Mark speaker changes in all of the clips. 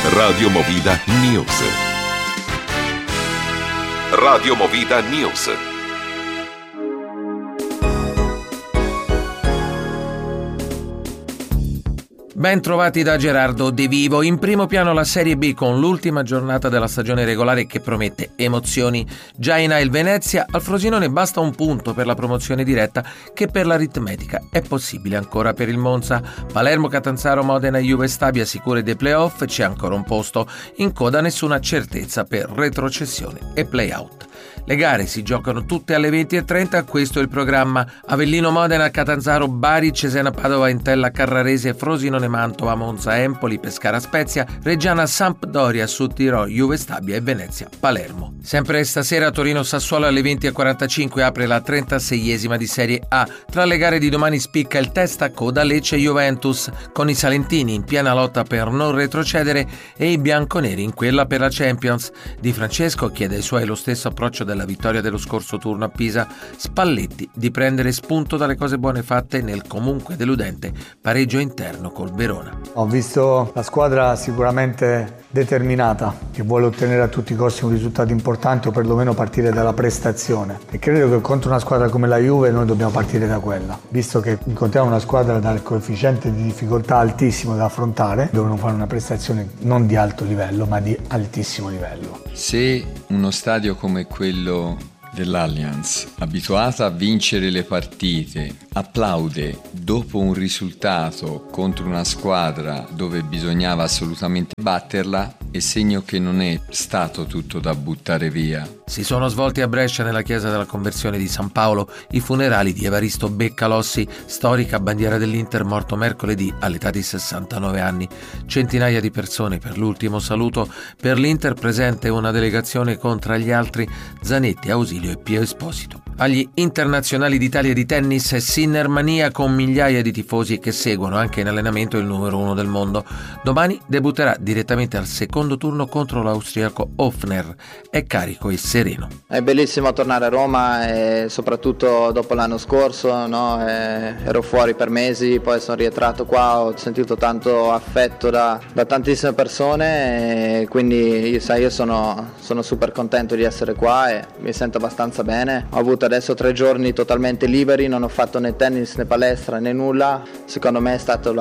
Speaker 1: Radio Movida News. Radio Movida News.
Speaker 2: Ben trovati da Gerardo De Vivo. In primo piano la Serie B con l'ultima giornata della stagione regolare che promette emozioni. Già in A il Venezia, al Frosinone basta un punto per la promozione diretta, che per l'aritmetica è possibile ancora per il Monza. Palermo, Catanzaro, Modena e Juve Stabia sicure dei playoff, c'è ancora un posto. In coda nessuna certezza per retrocessione e play-out. Le gare si giocano tutte alle 20:30, questo è il programma. Avellino, Modena, Catanzaro, Bari, Cesena, Padova, Entella, Carrarese, Frosinone, Mantova, Monza, Empoli, Pescara, Spezia, Reggiana, Sampdoria, Sudtirolo, Juve Stabia e Venezia, Palermo. Sempre stasera Torino, Sassuolo alle 20:45 apre la 36esima di Serie A. Tra le gare di domani spicca il testa a coda Lecce Juventus, con i salentini in piena lotta per non retrocedere e i bianconeri in quella per la Champions. Di Francesco chiede ai suoi lo stesso approccio della vittoria dello scorso turno a Pisa. Spalletti di prendere spunto dalle cose buone fatte nel comunque deludente pareggio interno col Verona.
Speaker 3: Ho visto la squadra sicuramente determinata, che vuole ottenere a tutti i costi un risultato importante o perlomeno partire dalla prestazione, e credo che contro una squadra come la Juve noi dobbiamo partire da quella, visto che incontriamo una squadra dal coefficiente di difficoltà altissimo da affrontare, devono fare una prestazione non di alto livello ma di altissimo livello.
Speaker 4: Se uno stadio come quello dell'Allianz, abituata a vincere le partite, applaude dopo un risultato contro una squadra dove bisognava assolutamente batterla, è segno che non è stato tutto da buttare via.
Speaker 2: Si sono svolti a Brescia, nella chiesa della Conversione di San Paolo, i funerali di Evaristo Beccalossi, storica bandiera dell'Inter, morto mercoledì all'età di 69 anni. Centinaia di persone per l'ultimo saluto. Per l'Inter presente una delegazione con, tra gli altri, Zanetti, Ausilio e Pio Esposito. Agli internazionali d'Italia di tennis Sinner mania, con migliaia di tifosi che seguono anche in allenamento il numero 1 del mondo. Domani debutterà direttamente al secondo turno contro l'austriaco Hofner. È carico e sereno.
Speaker 5: È bellissimo tornare a Roma, e soprattutto dopo l'anno scorso, no? Ero fuori per mesi, poi sono rientrato qua, ho sentito tanto affetto da tantissime persone, e quindi io sono super contento di essere qua e mi sento abbastanza bene. Ho avuto adesso 3 giorni totalmente liberi, non ho fatto né tennis né palestra né nulla. Secondo me è stata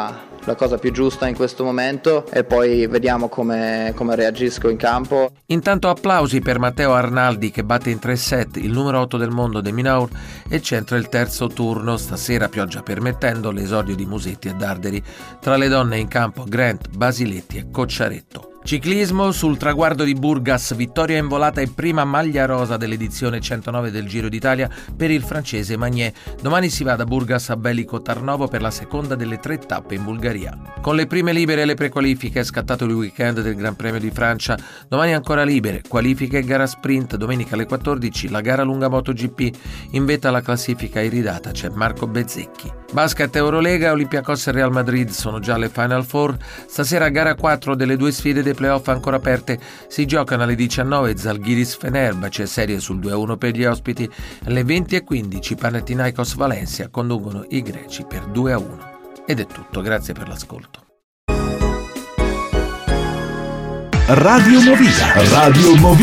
Speaker 5: la cosa più giusta in questo momento, e poi vediamo come reagisco in campo.
Speaker 2: Intanto applausi per Matteo Arnaldi, che batte in 3 set il numero 8 del mondo De Minaur e centra il terzo turno. Stasera, pioggia permettendo, l'esordio di Musetti e Darderi. Tra le donne in campo Grant, Basiletti e Cocciaretto. Ciclismo, sul traguardo di Burgas, vittoria in volata e prima maglia rosa dell'edizione 109 del Giro d'Italia per il francese Magnier. Domani si va da Burgas a Bellico Tarnovo per la seconda delle 3 tappe in Bulgaria. Con le prime libere e le prequalifiche è scattato il weekend del Gran Premio di Francia. Domani ancora libere, qualifiche e gara sprint. Domenica alle 14 la gara lunga MotoGP. In vetta alla classifica iridata c'è Marco Bezzecchi. Basket, Eurolega, Olympiacos e Real Madrid sono già alle Final Four. Stasera gara 4 delle 2 sfide dei playoff ancora aperte. Si giocano alle 19 Zalgiris Fenerbahce, serie sul 2-1 per gli ospiti. Alle 20:15 Panathinaikos Valencia conducono i greci per 2-1. Ed è tutto, grazie per l'ascolto.
Speaker 1: Radio Movida. Radio Movida.